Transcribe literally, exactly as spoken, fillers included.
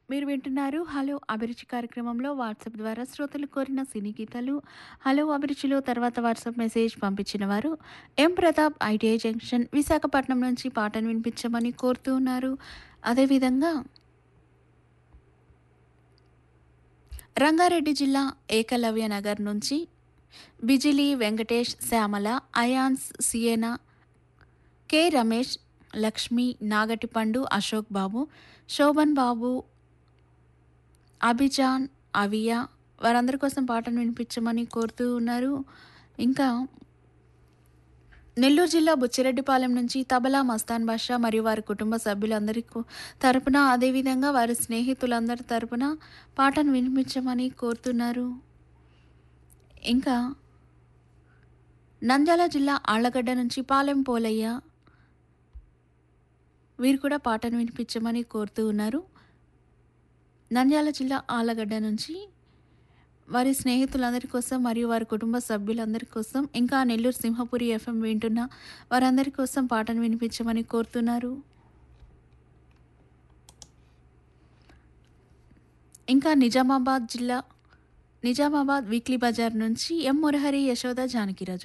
మీరు వింటున్నారు హలో అభిరుచి కార్యక్రమంలో వాట్సాప్ ద్వారా శ్రోతలు కోరిన సినీ గీతాలు. హలో అభిరుచిలో తర్వాత వాట్సాప్ మెసేజ్ పంపించిన వారు ఎం ప్రతాప్ ఐటీఐ జంక్షన్ విశాఖపట్నం నుంచి పాటను వినిపించమని కోరుతూ ఉన్నారు. అదేవిధంగా రంగారెడ్డి జిల్లా ఏకలవ్య నగర్ నుంచి బిజిలి వెంకటేష్, శ్యామల, అయాన్స్, సియేనా, కె రమేష్, లక్ష్మి, నాగటిపండు, అశోక్ బాబు, శోభన్ బాబు, అభిజాన్, అవియా వారందరి కోసం పాటను వినిపించమని కోరుతూ ఉన్నారు. ఇంకా నెల్లూరు జిల్లా బుచ్చిరెడ్డిపాలెం నుంచి తబలా మస్తాన్ బాషా మరియు వారి కుటుంబ సభ్యులందరి కు- తరపున అదేవిధంగా వారి స్నేహితులందరి తరపున పాటను వినిపించమని కోరుతున్నారు. ఇంకా నంద్యాల జిల్లా ఆళ్లగడ్డ నుంచి పాలెం పోలయ్య వీరు కూడా పాటను వినిపించమని కోరుతూ ఉన్నారు. నంద్యాల జిల్లా ఆళ్లగడ్డ నుంచి వారి స్నేహితులందరి కోసం మరియు వారి కుటుంబ సభ్యులందరి కోసం, ఇంకా నెల్లూరు సింహపురి ఎఫ్ఎం వింటున్న వారందరి కోసం పాటను వినిపించమని కోరుతున్నారు. ఇంకా నిజామాబాద్ జిల్లా నిజామాబాద్ వీక్లీ బజార్ నుంచి ఎం మురహరి, యశోద, జానకిరాజు